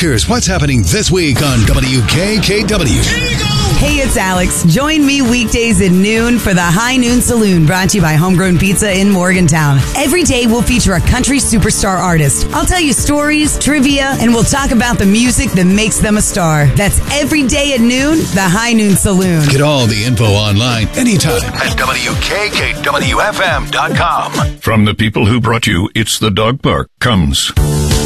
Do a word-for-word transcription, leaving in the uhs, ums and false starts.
Here's what's happening this week on W K K W. Hey, it's Alex. Join me weekdays at noon for the High Noon Saloon, brought to you by Homegrown Pizza in Morgantown. Every day we'll feature a country superstar artist. I'll tell you stories, trivia, and we'll talk about the music that makes them a star. That's every day at noon, the High Noon Saloon. Get all the info online anytime at W K K W F M dot com. From the people who brought you It's the Dog Park comes